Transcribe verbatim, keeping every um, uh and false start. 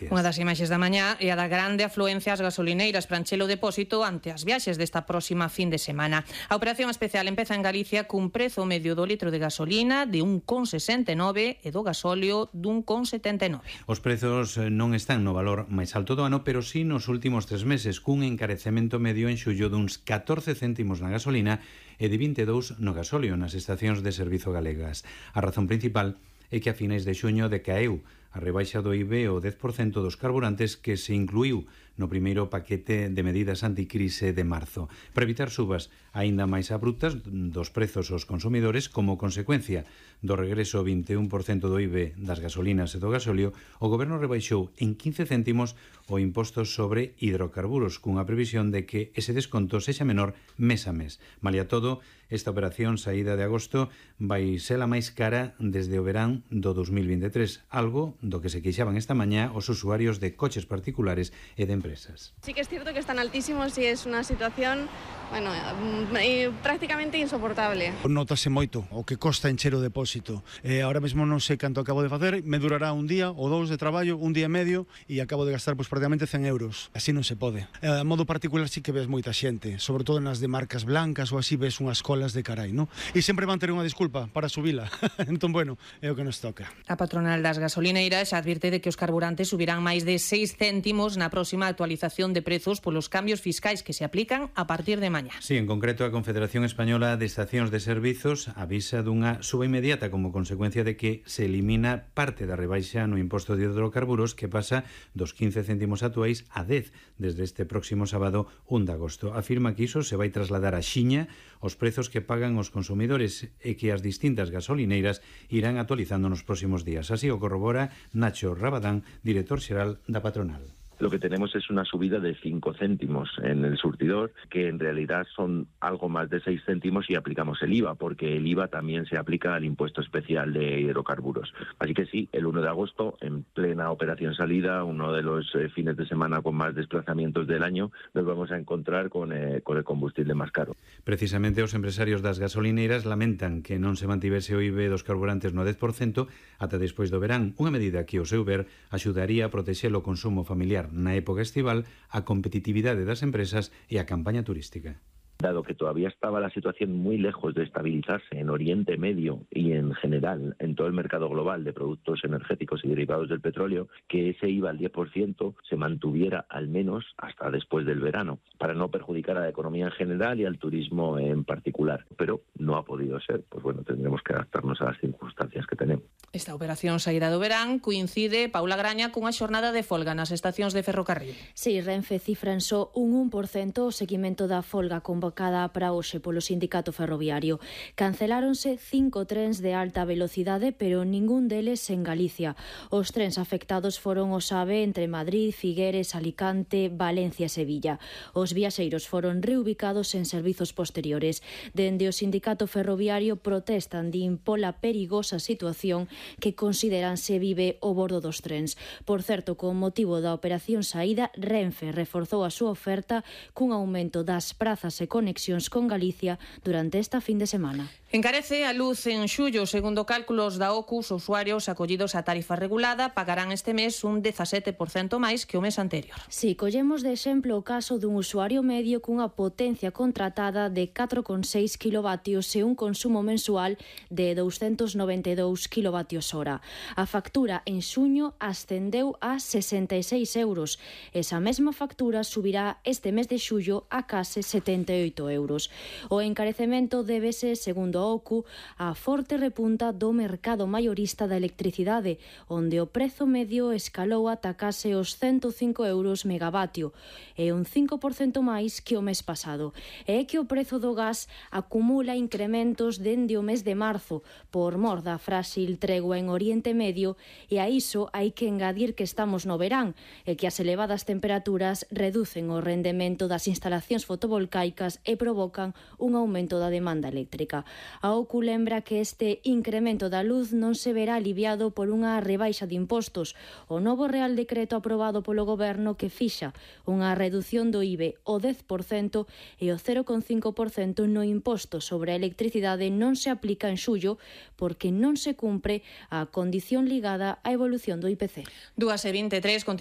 Gracias. Unha das imaxes da mañá é a da grande afluencia ás gasolineiras para encher o depósito ante as viaxes desta próxima fin de semana. A operación especial empeza en Galicia cun prezo medio do litro de gasolina de un con sesenta e nove e do gasóleo dun con setenta e nove. Os prezos non están no valor máis alto do ano, pero sí nos últimos tres meses, cun encarecemento medio en xullo duns catorce céntimos na gasolina e de vinte e dous no gasóleo nas estacións de servizo galegas. A razón principal é que a finais de xuño decaeu a rebaixa do I V E o dez por cento dos carburantes que se incluíu no primeiro paquete de medidas anticrise de marzo, para evitar subas aínda máis abruptas dos prezos aos consumidores. Como consecuencia do regreso ao vinte e un por cento do I V E das gasolinas e do gasóleo, o Goberno rebaixou en quince céntimos o imposto sobre hidrocarburos, cunha previsión de que ese desconto sexa menor mes a mes. Malia todo, esta operación saída de agosto vai ser a máis cara desde o verán do dos mil vinte e tres, algo do que se queixaban esta mañá os usuarios de coches particulares e de empresas. Sí que es cierto que están altísimos y es una situación, bueno, eh, prácticamente insoportable. Notase moito o que costa encher o depósito. Eh, ahora mesmo non sei canto acabo de facer, me durará un día ou dous de traballo, un día e medio, e acabo de gastar pois, prácticamente cen euros. Así non se pode. Eh, a modo particular sí que ves moita xente, sobre todo nas de marcas blancas ou así ves unhas colas de carai, non? E sempre van ter unha disculpa para subila. Entón, bueno, é o que nos toca. A patronal das gasolineiras xa advirte de que os carburantes subirán máis de seis céntimos na próxima actualización de prezos polos cambios fiscais que se aplican a partir de mañá. Sí, en concreto a Confederación Española de Estacións de Servizos avisa dunha suba inmediata como consecuencia de que se elimina parte da rebaixa no imposto de hidrocarburos que pasa dos quince céntimos actuais a dez desde este próximo sábado un de agosto. Afirma que iso se vai trasladar a xiña os prezos que pagan os consumidores e que as distintas gasolineiras irán actualizando nos próximos días. Así o corrobora Nacho Rabadán, director xeral da patronal. Lo que tenemos es una subida de cinco céntimos en el surtidor, que en realidad son algo más de seis céntimos y aplicamos el I V A, porque el I V A también se aplica al impuesto especial de hidrocarburos. Así que sí, el uno de agosto, en plena operación salida, uno de los eh, fines de semana con más desplazamientos del año, nos vamos a encontrar con, eh, con el combustible más caro. Precisamente os empresarios das gasolineiras lamentan que non se mantivese o I V E dos carburantes no dez por cento ata despois do verán, unha medida que, ao seu ver, axudaría a protexer o consumo familiar na época estival, a competitividade das empresas e a campaña turística. Dado que todavía estaba la situación muy lejos de estabilizarse en Oriente Medio y en general en todo el mercado global de productos energéticos y derivados del petróleo, que ese I V A al diez por ciento se mantuviera al menos hasta después del verano, para no perjudicar a la economía en general y al turismo en particular. Pero no ha podido ser, pues bueno, tendremos que adaptarnos a las circunstancias que tenemos. Esta operación saída do verán coincide, Paula Graña, cunha xornada de folga nas estacións de ferrocarril. Si, Renfe cifran só un un por cento o seguimento da folga convocada para hoxe polo sindicato ferroviario. Canceláronse cinco trens de alta velocidade, pero ningún deles en Galicia. Os trens afectados foron os AVE entre Madrid, Figueres, Alicante, Valencia e Sevilla. Os viaxeiros foron reubicados en servizos posteriores. Dende o sindicato ferroviario protestan din pola perigosa situación que consideran se vive o bordo dos trens. Por certo, con motivo da operación saída, Renfe reforzou a súa oferta cun aumento das prazas e conexións con Galicia durante esta fin de semana. Encarece a luz en xullo. Segundo cálculos da O C U, os usuarios acollidos á tarifa regulada pagarán este mes un dezasete por cento máis que o mes anterior. Si, collemos de exemplo o caso dun usuario medio cunha potencia contratada de catro con seis kilovatios e un consumo mensual de douscentos noventa e dous kilovatios hora. A factura en xuño ascendeu a sesenta e seis euros. Esa mesma factura subirá este mes de xullo a case setenta e oito euros. O encarecemento débese, segundo a O C U, a forte repunta do mercado maiorista da electricidade, onde o prezo medio escalou ata case os cento cinco euros megavatio, e un cinco por cento máis que o mes pasado. E é que o prezo do gas acumula incrementos dende o mes de marzo, por mor da frágil tregua en Oriente Medio, e a iso hai que engadir que estamos no verán, e que as elevadas temperaturas reducen o rendemento das instalacións fotovoltaicas e provocan un aumento da demanda eléctrica. A O C U lembra que este incremento da luz non se verá aliviado por unha rebaixa de impostos. O novo Real Decreto aprobado polo Goberno que fixa unha redución do I V E o dez por cento e o cero con cinco por cento no imposto sobre a electricidade non se aplica en xullo porque non se cumpre a condición ligada á evolución do I P C. dúas e vinte e tres